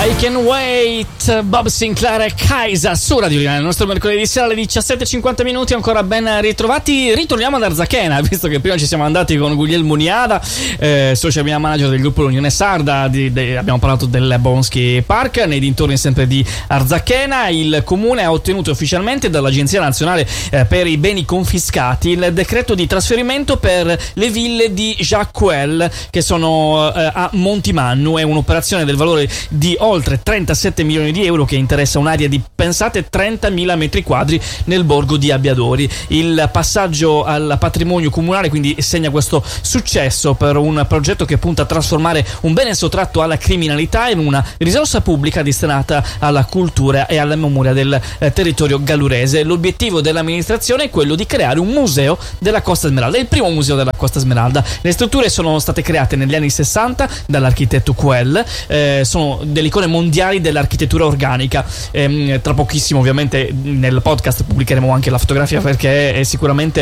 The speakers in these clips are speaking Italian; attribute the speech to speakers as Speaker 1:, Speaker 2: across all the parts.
Speaker 1: I Can Wait, Bob Sinclair e Kaisa su Radio Lione. Il nostro mercoledì sera alle 17:50, ancora ben ritrovati. Ritorniamo ad Arzachena, visto che prima ci siamo andati con Guglielmo Niada, social media manager del gruppo L'Unione Sarda. Abbiamo parlato del Bolonski Park nei dintorni sempre di Arzachena. Il comune ha ottenuto ufficialmente dall'Agenzia Nazionale per i Beni Confiscati il decreto di trasferimento per le ville di Jacquel, che sono a Montimannu. È un'operazione del valore di oltre 37 milioni di euro che interessa un'area di, pensate, 30.000 metri quadri nel borgo di Abbiadori. Il passaggio al patrimonio comunale quindi segna questo successo per un progetto che punta a trasformare un bene sottratto alla criminalità in una risorsa pubblica destinata alla cultura e alla memoria del territorio gallurese. L'obiettivo dell'amministrazione è quello di creare un museo della Costa Smeralda, il primo museo della Costa Smeralda. Le strutture sono state create negli anni 60 dall'architetto Quell, sono delle icone mondiali dell'architettura organica. Tra pochissimo ovviamente nel podcast pubblicheremo anche la fotografia, perché è sicuramente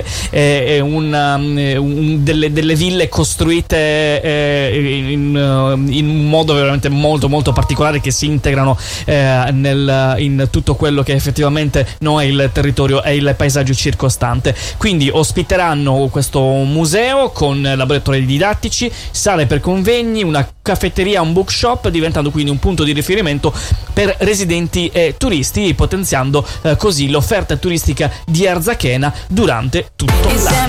Speaker 1: delle ville costruite in un modo veramente molto molto particolare, che si integrano in tutto quello che effettivamente è il territorio e il paesaggio circostante. Quindi ospiteranno questo museo con laboratori didattici, sale per convegni, una caffetteria, un bookshop, diventando quindi un punto di riferimento per residenti e turisti, potenziando così l'offerta turistica di Arzachena durante tutto l'anno.